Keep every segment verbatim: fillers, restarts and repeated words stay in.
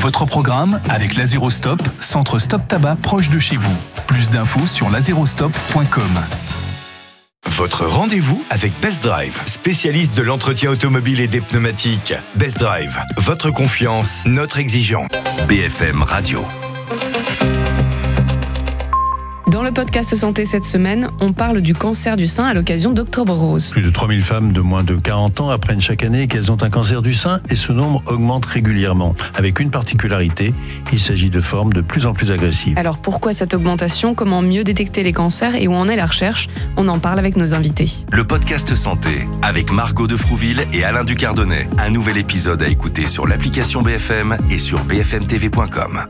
Votre programme avec Lazérostop, centre stop tabac proche de chez vous. Plus d'infos sur lazérostop point com. Votre rendez-vous avec Best Drive, spécialiste de l'entretien automobile et des pneumatiques. Best Drive, votre confiance, notre exigence. B F M Radio. Dans le podcast Santé cette semaine, on parle du cancer du sein à l'occasion d'Octobre Rose. Plus de trois mille femmes de moins de quarante ans apprennent chaque année qu'elles ont un cancer du sein et ce nombre augmente régulièrement. Avec une particularité, il s'agit de formes de plus en plus agressives. Alors pourquoi cette augmentation ? Comment mieux détecter les cancers et où en est la recherche ? On en parle avec nos invités. Le podcast Santé avec Margot de Frouville et Alain Ducardonnet. Un nouvel épisode à écouter sur l'application B F M et sur b f m t v point com.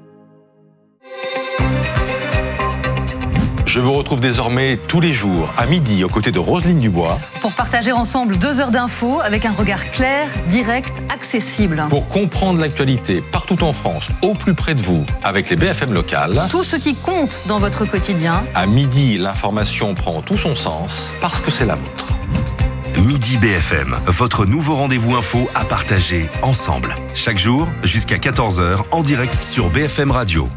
Je vous retrouve désormais tous les jours à midi aux côtés de Roselyne Dubois. Pour partager ensemble deux heures d'infos avec un regard clair, direct, accessible. Pour comprendre l'actualité partout en France, au plus près de vous, avec les B F M locales. Tout ce qui compte dans votre quotidien. À midi, l'information prend tout son sens parce que c'est la vôtre. Midi B F M, votre nouveau rendez-vous info à partager ensemble. Chaque jour, jusqu'à quatorze heures, en direct sur B F M Radio.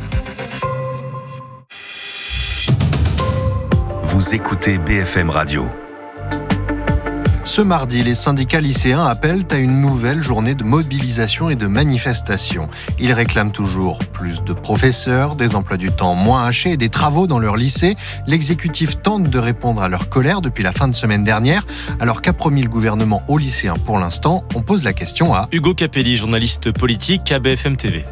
Vous écoutez B F M Radio. Ce mardi, les syndicats lycéens appellent à une nouvelle journée de mobilisation et de manifestation. Ils réclament toujours plus de professeurs, des emplois du temps moins hachés et des travaux dans leur lycée. L'exécutif tente de répondre à leur colère depuis la fin de semaine dernière. Alors qu'a promis le gouvernement aux lycéens pour l'instant ? On pose la question à Hugo Capelli, journaliste politique à B F M T V.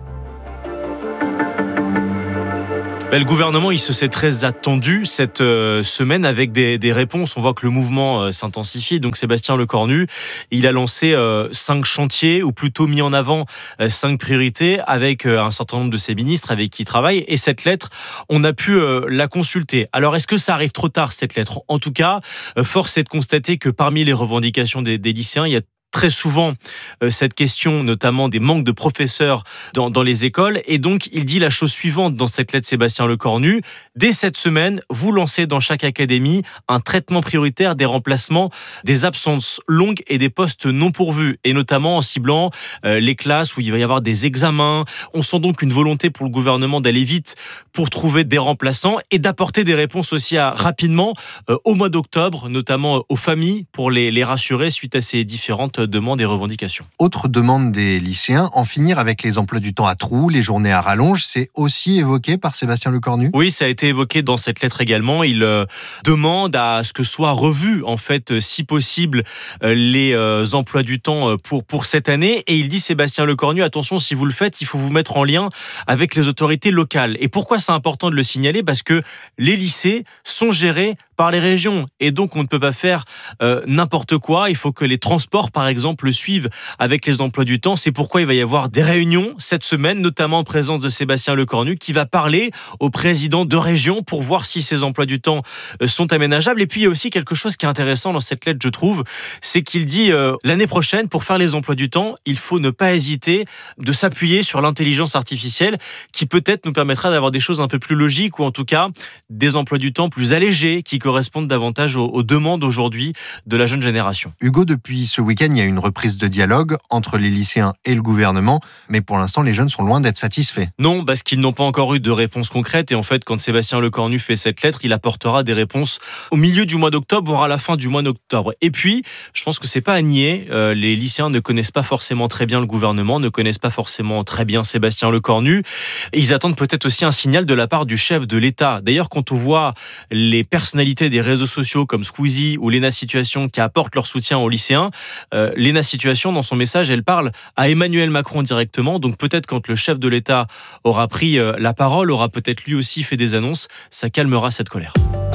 Ben, le gouvernement, il se s'est très attendu cette euh, semaine avec des, des réponses. On voit que le mouvement euh, s'intensifie. Donc Sébastien Lecornu, il a lancé euh, cinq chantiers, ou plutôt mis en avant euh, cinq priorités avec euh, un certain nombre de ses ministres avec qui il travaille. Et cette lettre, on a pu euh, la consulter. Alors, est-ce que ça arrive trop tard, cette lettre ? En tout cas, euh, force est de constater que parmi les revendications des, des lycéens, il y a très souvent euh, cette question, notamment des manques de professeurs dans, dans les écoles. Et donc, il dit la chose suivante dans cette lettre Sébastien Lecornu. Dès cette semaine, vous lancez dans chaque académie un traitement prioritaire des remplacements, des absences longues et des postes non pourvus. Et notamment en ciblant euh, les classes où il va y avoir des examens. On sent donc une volonté pour le gouvernement d'aller vite pour trouver des remplaçants et d'apporter des réponses aussi à, rapidement euh, au mois d'octobre, notamment aux familles, pour les, les rassurer suite à ces différentes demandes et revendications. Autre demande des lycéens, en finir avec les emplois du temps à trous, les journées à rallonge, c'est aussi évoqué par Sébastien Lecornu ? Oui, ça a été évoqué dans cette lettre également. Il euh, demande à ce que soient revus, en fait, euh, si possible, euh, les euh, emplois du temps euh, pour, pour cette année. Et il dit, Sébastien Lecornu, attention, si vous le faites, il faut vous mettre en lien avec les autorités locales. Et pourquoi c'est important de le signaler ? Parce que les lycées sont gérés par les régions. Et donc, on ne peut pas faire euh, n'importe quoi. Il faut que les transports, par exemple, le suivent avec les emplois du temps. C'est pourquoi il va y avoir des réunions cette semaine, notamment en présence de Sébastien Lecornu, qui va parler aux présidents de régions pour voir si ces emplois du temps euh, sont aménageables. Et puis, il y a aussi quelque chose qui est intéressant dans cette lettre, je trouve, c'est qu'il dit euh, l'année prochaine, pour faire les emplois du temps, il faut ne pas hésiter de s'appuyer sur l'intelligence artificielle qui peut-être nous permettra d'avoir des choses un peu plus logiques ou en tout cas des emplois du temps plus allégés qui correspondent davantage aux, aux demandes aujourd'hui de la jeune génération. Hugo, depuis ce week-end, il y a une reprise de dialogue entre les lycéens et le gouvernement, mais pour l'instant, les jeunes sont loin d'être satisfaits. Non, parce qu'ils n'ont pas encore eu de réponse concrète et en fait, quand Sébastien Lecornu fait cette lettre, il apportera des réponses au milieu du mois d'octobre, voire à la fin du mois d'octobre. Et puis, je pense que c'est pas à nier, euh, les lycéens ne connaissent pas forcément très bien le gouvernement, ne connaissent pas forcément très bien Sébastien Lecornu, et ils attendent peut-être aussi un signal de la part du chef de l'État. D'ailleurs, quand on voit les personnalités des réseaux sociaux comme Squeezie ou Léna Situation qui apportent leur soutien aux lycéens, euh, Léna Situation, dans son message, elle parle à Emmanuel Macron directement. Donc peut-être quand le chef de l'État aura pris euh, la parole, aura peut-être lui aussi fait des annonces, ça calmera cette colère.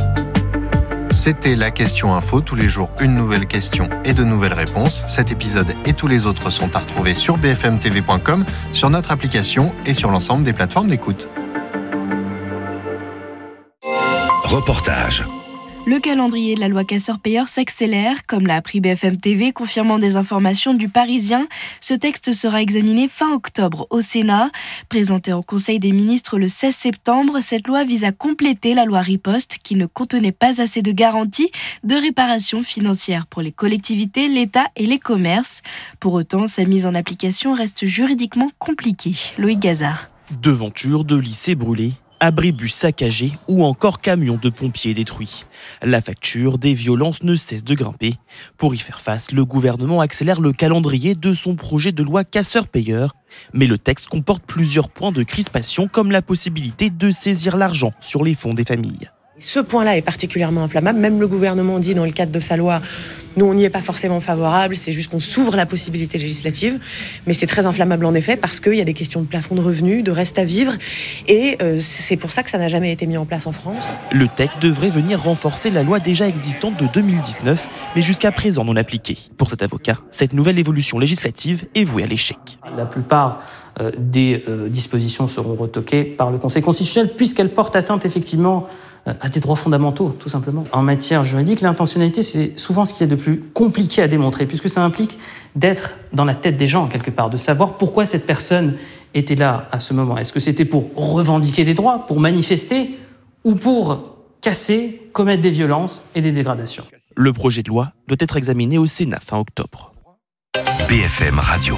C'était la question info, tous les jours une nouvelle question et de nouvelles réponses. Cet épisode et tous les autres sont à retrouver sur b f m t v point com, sur notre application et sur l'ensemble des plateformes d'écoute. Reportage. Le calendrier de la loi casseur-payeur s'accélère, comme l'a appris B F M T V, confirmant des informations du Parisien. Ce texte sera examiné fin octobre au Sénat. Présenté en Conseil des ministres le seize septembre, cette loi vise à compléter la loi Riposte qui ne contenait pas assez de garanties de réparation financière pour les collectivités, l'État et les commerces. Pour autant, sa mise en application reste juridiquement compliquée. Loïc Gazard. Devantures de lycées brûlés, abribus saccagés ou encore camions de pompiers détruits. La facture des violences ne cesse de grimper. Pour y faire face, le gouvernement accélère le calendrier de son projet de loi casseur-payeur. Mais le texte comporte plusieurs points de crispation comme la possibilité de saisir l'argent sur les fonds des familles. Ce point-là est particulièrement inflammable. Même le gouvernement dit dans le cadre de sa loi, nous on n'y est pas forcément favorable, c'est juste qu'on s'ouvre la possibilité législative. Mais c'est très inflammable en effet parce qu'il y a des questions de plafond de revenus, de reste à vivre. Et euh, c'est pour ça que ça n'a jamais été mis en place en France. Le texte devrait venir renforcer la loi déjà existante de deux mille dix-neuf, mais jusqu'à présent non appliquée. Pour cet avocat, cette nouvelle évolution législative est vouée à l'échec. La plupart euh, des euh, dispositions seront retoquées par le Conseil constitutionnel puisqu'elles portent atteinte effectivement à des droits fondamentaux, tout simplement. En matière juridique, l'intentionnalité, c'est souvent ce qui est de plus compliqué à démontrer, puisque ça implique d'être dans la tête des gens, quelque part, de savoir pourquoi cette personne était là à ce moment. Est-ce que c'était pour revendiquer des droits, pour manifester, ou pour casser, commettre des violences et des dégradations? Le projet de loi doit être examiné au Sénat fin octobre. B F M Radio.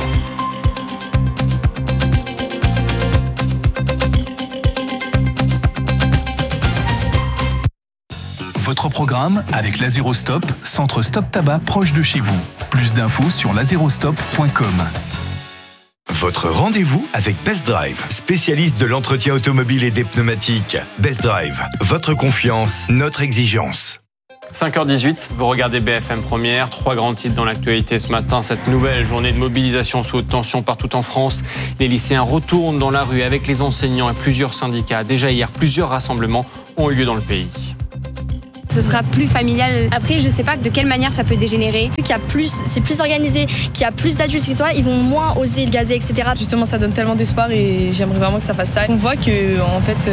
Votre programme avec Lazerostop, centre Stop Tabac proche de chez vous. Plus d'infos sur lazerostop point com. Votre rendez-vous avec Best Drive, spécialiste de l'entretien automobile et des pneumatiques. Best Drive, votre confiance, notre exigence. cinq heures dix-huit, vous regardez B F M Première, trois grands titres dans l'actualité ce matin. Cette nouvelle journée de mobilisation sous haute tension partout en France. Les lycéens retournent dans la rue avec les enseignants et plusieurs syndicats. Déjà hier, plusieurs rassemblements ont eu lieu dans le pays. Ce sera plus familial. Après, je sais pas de quelle manière ça peut dégénérer. Qu'il y a plus, c'est plus organisé, qu'il y a plus d'adultes, et cetera. Ils vont moins oser gazer, et cetera. Justement, ça donne tellement d'espoir et j'aimerais vraiment que ça fasse ça. On voit que, en fait,